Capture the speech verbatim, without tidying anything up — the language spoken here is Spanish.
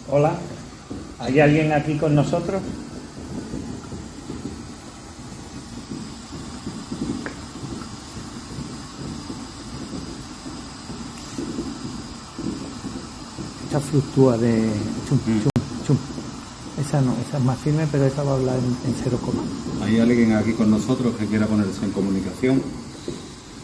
Hola, ¿hay alguien aquí con nosotros? Esta fluctúa de chum, Mm. chum, chum. Esa no, esa es más firme, pero esa va a hablar en, en cero coma. ¿Hay alguien aquí con nosotros que quiera ponerse en comunicación?